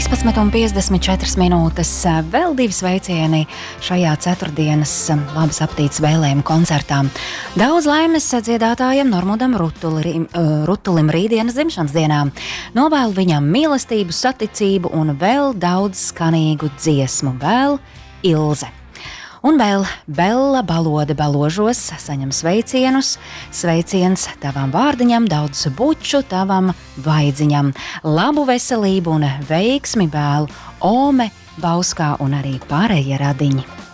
13,54 minūtes. Vēl divi sveicieni šajā ceturtdienas labas aptītes vēlējumu koncertā. Daudz laimes dziedātājam Normudam Rutulim rītdienas dzimšanas dienā. Novēlu viņam mīlestību, saticību un vēl daudz skanīgu dziesmu. Vēl Ilze. Un vēl Bella Balode Baložos saņem sveicienus. Sveiciens tavam vārdiņam, daudz buču tavam vaidziņam. Labu veselību un veiksmi vēl Ome Bauskā un arī pārējie radiņi.